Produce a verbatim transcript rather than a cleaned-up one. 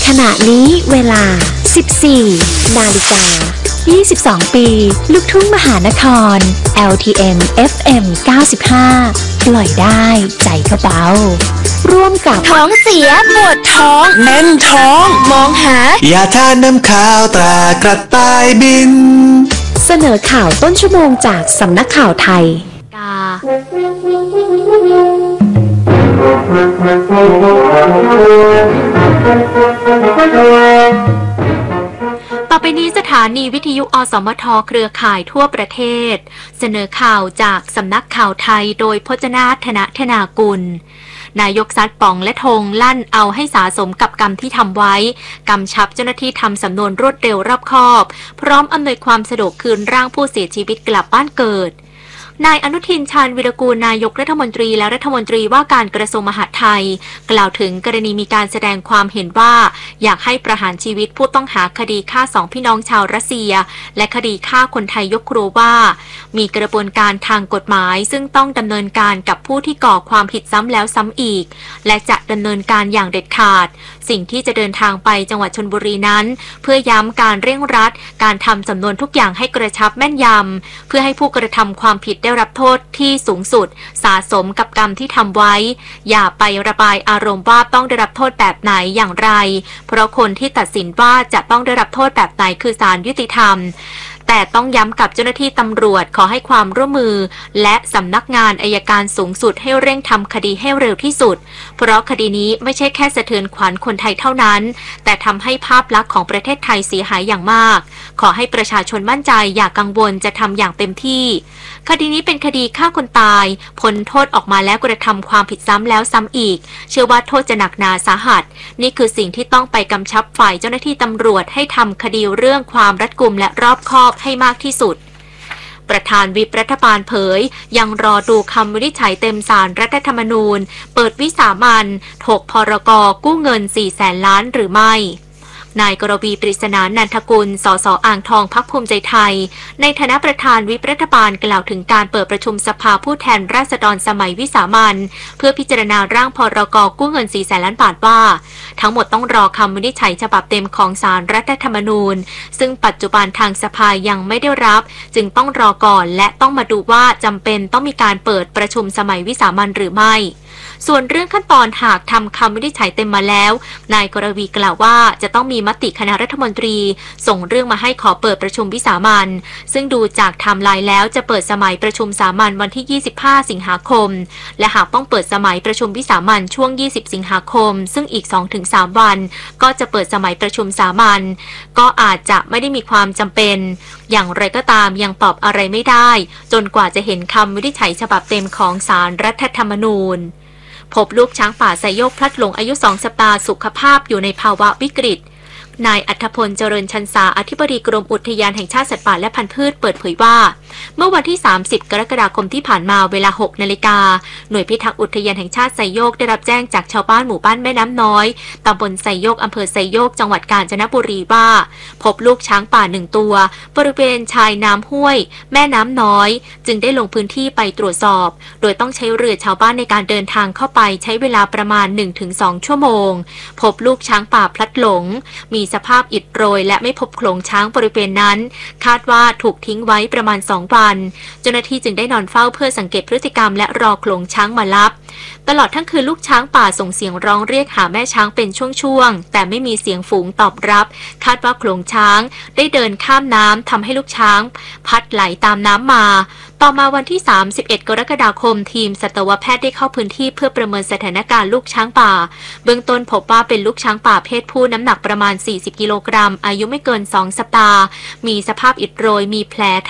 ขณะนี้เวลา สิบสี่ นาฬิกา ยี่สิบสอง ปี ลูกทุ่งมหานคร แอล ที เอ็ม เอฟ เอ็ม เก้าสิบห้า ปล่อยได้ใจก็เบาร่วมกับท้องเสียปวดท้องแน่นท้องมองหายาทานน้ำข้าวตรากระต่ายบินเสนอข่าวต้นชั่วโมงจากสำนักข่าวไทยกาต่อไปนี้สถานีวิทยุอสมทเครือข่ายทั่วประเทศเสนอข่าวจากสำนักข่าวไทยโดยพจนาถนธนากุลนายกซัดป่องและธงลั่นเอาให้สะสมกับกรรมที่ทำไว้กำชับเจ้าหน้าที่ทำสำนวนรวดเร็วรอบคอบพร้อมอำนวยความสะดวกคืนร่างผู้เสียชีวิตกลับบ้านเกิดนายอนุทินชาญวิรากูลนายกรัฐมนตรีและรัฐมนตรีว่าการกระทรวงมหาดไทยกล่าวถึงกรณีมีการแสดงความเห็นว่าอยากให้ประหารชีวิตผู้ต้องหาคดีฆ่าสองพี่น้องชาวรัสเซียและคดีฆ่าคนไทยยกครัวว่ามีกระบวนการทางกฎหมายซึ่งต้องดำเนินการกับผู้ที่ก่อความผิดซ้ำแล้วซ้ำอีกและจะดำเนินการอย่างเด็ดขาดสิ่งที่จะเดินทางไปจังหวัดชลบุรีนั้นเพื่อย้ำการเร่งรัดการทำสำนวนทุกอย่างให้กระชับแม่นยำเพื่อให้ผู้กระทำความผิดได้รับโทษที่สูงสุดสะสมกับกรรมที่ทำไว้อย่าไประบายอารมณ์ว่าต้องได้รับโทษแบบไหนอย่างไรเพราะคนที่ตัดสินว่าจะต้องได้รับโทษแบบไหนคือศาลยุติธรรมแต่ต้องย้ำกับเจ้าหน้าที่ตำรวจขอให้ความร่วมมือและสำนักงานอัยการสูงสุดให้เร่งทำคดีให้เร็วที่สุดเพราะคดีนี้ไม่ใช่แค่สะเทือนขวัญคนไทยเท่านั้นแต่ทำให้ภาพลักษณ์ของประเทศไทยเสียหายอย่างมากขอให้ประชาชนมั่นใจอย่ากังวลจะทำอย่างเต็มที่คดีนี้เป็นคดีฆ่าคนตายพ้นโทษออกมาแล้วกระทำความผิดซ้ำแล้วซ้ำอีกเชื่อว่าโทษจะหนักหนาสาหัสนี่คือสิ่งที่ต้องไปกำชับฝ่ายเจ้าหน้าที่ตำรวจให้ทำคดีเรื่องความรัดกุมและรอบคอบให้มากที่สุดประธานวิปรัฐบาลเผยยังรอดูคำวินิจฉัยเต็มศาลรัฐธรรมนูญเปิดวิสามัญถกพรก.กู้เงินสี่แสนล้านหรือไม่นายกรวีปริศนานันทกุล สส.อ่างทองพรรคภูมิใจไทยในฐานะประธานวิปรัฐบาลกล่าวถึงการเปิดประชุมสภาผู้แทนราษฎรสมัยวิสามัญเพื่อพิจารณาร่างพรก.กู้เงินสี่แสนล้านบาทว่าทั้งหมดต้องรอคำวินิจฉัยฉบับเต็มของศาลรัฐธรรมนูญซึ่งปัจจุบันทางสภายังไม่ได้รับจึงต้องรอก่อนและต้องมาดูว่าจำเป็นต้องมีการเปิดประชุมสมัยวิสามัญหรือไม่ส่วนเรื่องขั้นตอนหากทำคำวินิจฉัยเต็มมาแล้วนายกรวีกล่าวว่าจะต้องมีมติคณะรัฐมนตรีส่งเรื่องมาให้ขอเปิดประชุมวิสามัญซึ่งดูจากไทม์ไลน์แล้วจะเปิดสมัยประชุมสามัญวันที่ยี่สิบห้าสิงหาคมและหากต้องเปิดสมัยประชุมวิสามัญช่วงยี่สิบสิงหาคมซึ่งอีก สองถึงสาม วันก็จะเปิดสมัยประชุมสามัญก็อาจจะไม่ได้มีความจำเป็นอย่างไรก็ตามยังตอบอะไรไม่ได้จนกว่าจะเห็นคำวินิจฉัยฉบับเต็มของศาลรัฐธรรมนูญพบลูกช้างป่าไซโยกพลัดหลงอายุสองสัปดาห์สุขภาพอยู่ในภาวะวิกฤตนายอัธพลเจริญชันษาอธิบดีกรมอุทยานแห่งชาติสัตว์ป่าและพันธุ์พืชเปิดเผยว่าเมื่อวันที่สามสิบกรกฎาคมที่ผ่านมาเวลาหกนาฬิกาหน่วยพิทักษ์อุทยานแห่งชาติไซโยกได้รับแจ้งจากชาวบ้านหมู่บ้านแม่น้ำน้อยตำบลไซโยกอำเภอไซโยกจังหวัดกาญจนบุรีว่าพบลูกช้างป่าหนึ่งตัวบริเวณชายน้ำห้วยแม่น้ำน้อยจึงได้ลงพื้นที่ไปตรวจสอบโดยต้องใช้เรือชาวบ้านในการเดินทางเข้าไปใช้เวลาประมาณ หนึ่งถึงสอง ชั่วโมงพบลูกช้างป่าพลัดหลงมีสภาพอิดโรยและไม่พบโขลงช้างบริเวณนั้นคาดว่าถูกทิ้งไว้ประมาณสองวันเจ้าหน้าที่จึงได้นอนเฝ้าเพื่อสังเกตพฤติกรรมและรอโขลงช้างมารับตลอดทั้งคืนลูกช้างป่าส่งเสียงร้องเรียกหาแม่ช้างเป็นช่วงๆแต่ไม่มีเสียงฝูงตอบรับคาดว่าโขลงช้างได้เดินข้ามน้ำทำให้ลูกช้างพัดไหลตามน้ำมาต่อมาวันที่สามสิบเอ็ดกรกฎาคมทีมสัตวแพทย์ได้เข้าพื้นที่เพื่อประเมินสถานการณ์ลูกช้างป่าเบื้องต้นพบว่าเป็นลูกช้างป่าเพศผู้น้ำหนักประมาณสี่สิบกิโลกรัมอายุไม่เกินสองสัปดาห์มีสภาพอิดโรยมีแผล